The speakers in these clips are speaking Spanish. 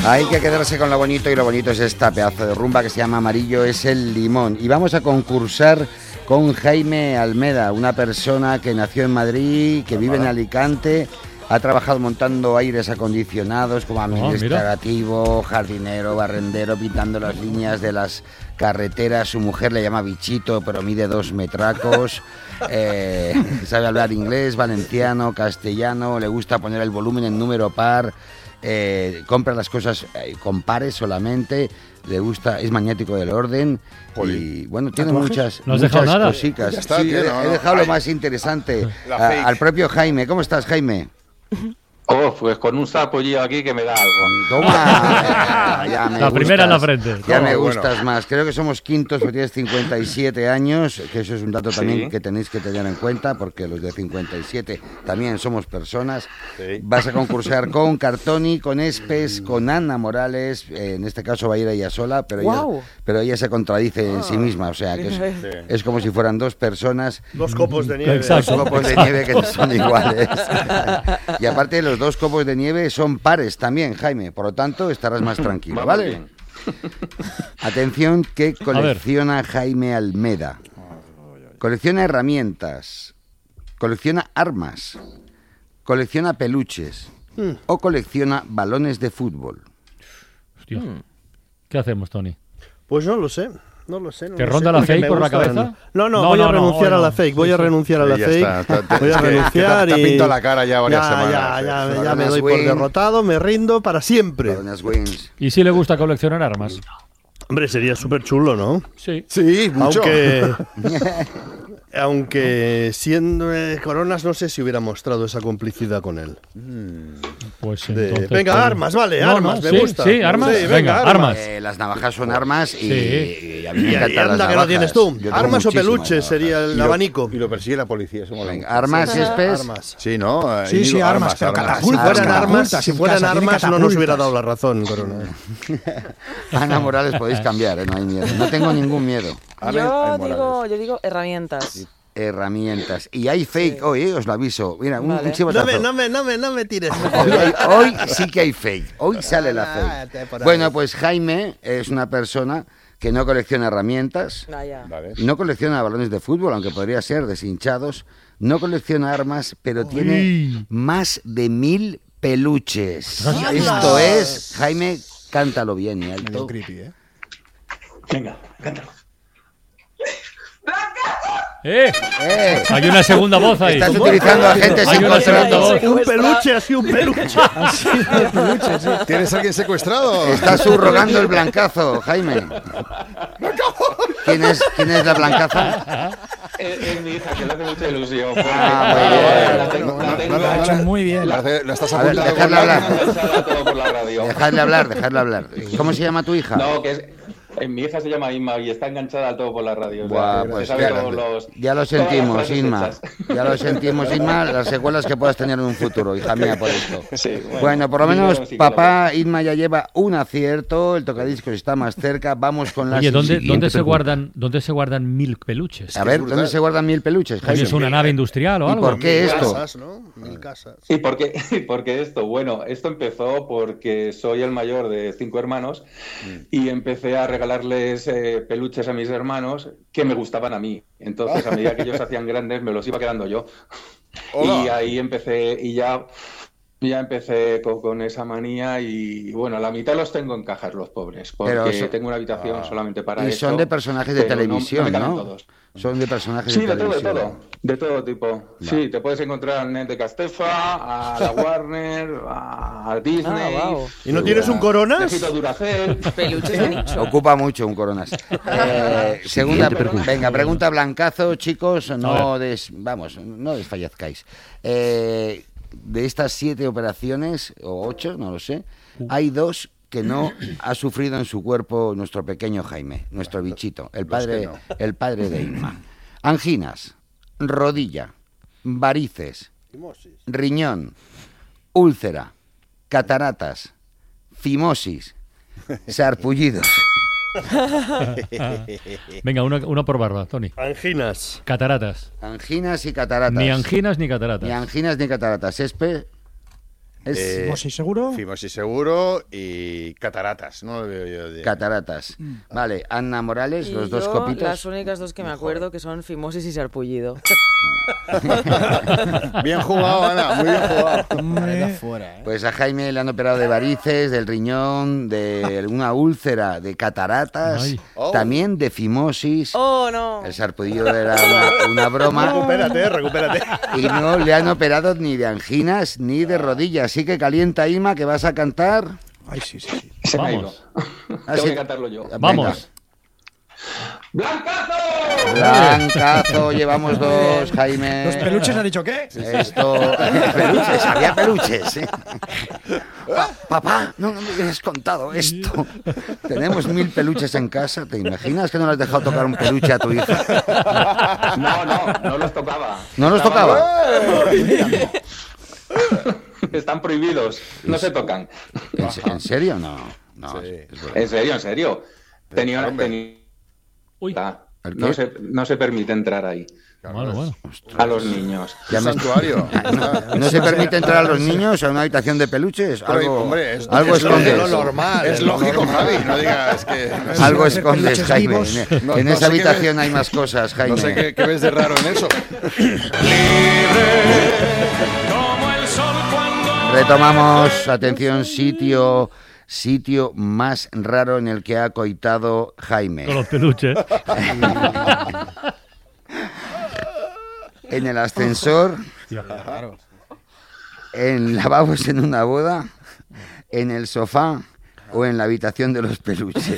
Hay que quedarse con lo bonito, y lo bonito es esta pedazo de rumba que se llama Amarillo es el limón. Y vamos a concursar con Jaime Almeda, una persona que nació en Madrid, que vive en Alicante, ha trabajado montando aires acondicionados como administrativo, jardinero, barrendero, pintando las líneas de las carreteras. Su mujer le llama Bichito, pero mide 2 metracos. Sabe hablar inglés, valenciano, castellano, le gusta poner el volumen en número par. Compra las cosas con pares solamente, le gusta, es maniático del orden. Y bueno, tiene muchas cositas. Está, sí, he dejado lo más interesante al propio Jaime. ¿Cómo estás, Jaime? Oh, pues con un sapollillo aquí que me da algo. Toma. La primera en la frente. Ya me gustas más. Creo que somos quintos porque tienes 57 años, que eso es un dato también que tenéis que tener en cuenta, porque los de 57 también somos personas. Sí. Vas a concursar con Cartoni, con Espes, con Ana Morales. En este caso va a ir ella sola, pero ella se contradice en sí misma. O sea, que es como si fueran dos personas. 2 copos de nieve. Exacto. 2 copos de nieve que son iguales. Y aparte los 2 copos de nieve son pares también, Jaime. Por lo tanto, estarás más tranquilo, ¿vale? Bien. Atención, que colecciona Jaime Almeda. Colecciona herramientas, colecciona armas, colecciona peluches o colecciona balones de fútbol. Hostia. ¿Qué hacemos, Tony? Pues no lo sé. No lo sé. ¿Te ronda la fake por la cabeza? No, voy a renunciar a la fake. Voy a renunciar a la fake. Voy a renunciar y... Te ha pintado la cara ya varias semanas. Ya me doy por derrotado, me rindo para siempre. ¿Y si le gusta coleccionar armas? Hombre, sería súper chulo, ¿no? Sí. Sí, mucho. Aunque siendo Coronas, no sé si hubiera mostrado esa complicidad con él. Pues entonces, venga, armas, vale, armas, me gusta. Sí, armas. Sí, venga, armas. Las navajas son armas y a mí me encantan las anda que navajas. lo tienes tú. Armas o peluches sería el abanico. Y lo persigue la policía. Armas, Espes. Sí, ¿no? Sí, armas. Si fueran armas, no nos hubiera dado la razón, Corona. Ana Morales, podéis cambiar, no hay miedo. No tengo ningún miedo. Yo digo herramientas. Herramientas. Y hay fake hoy, os lo aviso. Mira, un chivatazo. No me tires. Hoy sí que hay fake. Hoy sale la fake. Bueno, pues Jaime es una persona que no colecciona herramientas, no colecciona balones de fútbol, aunque podría ser deshinchados, no colecciona armas, pero tiene más de 1000 peluches. Esto es, Jaime, cántalo bien y alto. Creepy, ¿eh? Venga, cántalo. Hay una segunda voz ahí. Estás utilizando agentes sin contrato. Un peluche, así un peluche. Sí. ¿Tienes a alguien secuestrado? Estás subrogando el blancazo, Jaime. ¿Quién es la blancaza? Es mi hija, que le hace mucha ilusión. Lo ha hecho muy bien. La estás A ver, apuntando. dejadle hablar. ¿Cómo se llama tu hija? No, que es... Mi hija se llama Inma y está enganchada al todo por la radio. Buah, pues ya lo sentimos, Inma. Ya lo sentimos, Inma, las secuelas que puedas tener en un futuro, hija mía, por esto. Sí, bueno, por lo menos papá Inma ya lleva un acierto, el tocadiscos está más cerca, vamos con la siguiente. ¿Dónde se guardan 1000 peluches? A ver, ¿dónde se guardan 1000 peluches, Jaime? ¿Es una nave industrial o algo? ¿Y por qué esto? Casas, ¿no? 1000 casas. ¿Y por qué esto? Bueno, esto empezó porque soy el mayor de 5 hermanos y empecé a regalarles peluches a mis hermanos que me gustaban a mí. Entonces, a medida que ellos se hacían grandes, me los iba quedando yo. Y ahí empecé, y ya empecé con esa manía y, bueno, la mitad los tengo en cajas, los pobres, porque tengo una habitación solamente para eso. Y son de personajes de televisión, ¿no? Todos. Son de personajes de televisión. De todo tipo. Va. Sí, te puedes encontrar a Net de Castefa, a la Warner, a Disney. ¿Y no tienes un Coronas? Necesito Duracell. Peluches de nicho. Ocupa mucho un Coronas. Segunda pregunta. Venga, pregunta blancazo, chicos. No desfallezcáis. De estas 7 operaciones, o 8, no lo sé, hay 2 que no ha sufrido en su cuerpo nuestro pequeño Jaime, nuestro bichito, el padre de Inma. Anginas, rodilla, varices, riñón, úlcera, cataratas, fimosis, sarpullidos. Venga, uno por barba, Tony. Anginas. Cataratas. Anginas y cataratas. Ni anginas ni cataratas. Ni anginas ni cataratas. Fimosis seguro. Fimosis seguro y cataratas, ¿no? Lo veo yo. Cataratas. Vale, Ana Morales, Y los dos yo, copitos. las únicas dos que me acuerdo que son fimosis y sarpullido. Bien jugado, Ana, muy bien jugado. Hombre. Pues a Jaime le han operado de varices, del riñón, de una úlcera, de cataratas, Ay. también de fimosis. ¡Oh, no! El sarpullido era una broma. Recupérate. Y no le han operado ni de anginas ni de rodillas. Así que calienta, Ima, que vas a cantar. Ay, sí. Se me ha ido. Vamos. Ah, Tengo sí. que cantarlo yo. Venga. Vamos. ¡Blancazo! Blancazo, llevamos dos, Jaime. ¿Los peluches han dicho qué? Esto, peluches, había peluches. ¿Eh? Papá, no me hubieras contado esto. Tenemos 1000 peluches en casa. ¿Te imaginas que no le has dejado tocar un peluche a tu hija? No los tocaba. ¿No los Estaba- tocaba? Están prohibidos, no se tocan. ¿En serio? No. No. Sí. es verdad. En serio. Tenía, Uy, ¿El qué? no se permite entrar ahí bueno. a los niños. Ya me- Santuario. ¿No se permite entrar a los niños a una habitación de peluches? Pero, Algo, hombre, algo es escondes. lo normal. Es lógico, Javi. No digas que. Algo Hacer escondes, peluches Jaime. vivos. No- En no esa sé qué habitación hay más cosas, Jaime. No sé qué ves de raro en eso. Retomamos, atención, sitio más raro en el que ha coitado Jaime. Con los peluches. En el ascensor, en lavabos en una boda, en el sofá o en la habitación de los peluches.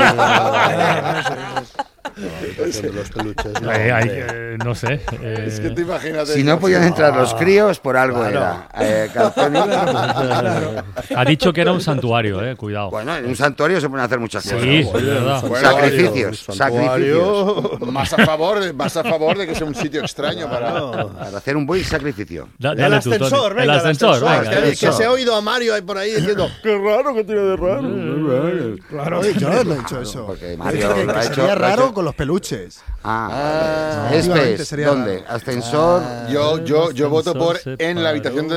De los peluches. No sé. Es que te imaginas. Si no podían entrar los críos, por algo era. Calzoni. Ha dicho que era un santuario, cuidado. Bueno, en un santuario se pueden hacer muchas cosas. Sí, es verdad. Bueno, Sacrificios, sacrificios. Más a favor de que sea un sitio extraño para. Para hacer un buen sacrificio. Dale El tú, Tony. ascensor, venga, El ascensor, venga. Que se ha oído a Mario ahí por ahí diciendo, qué raro que tiene de raro. Claro, yo no he dicho eso. Porque He Mario dicho que lo ha sería hecho- lo ha raro hecho- con los peluches. Ah, efectivamente Espes, sería ¿dónde? raro. Ascensor. Yo voto por en la habitación de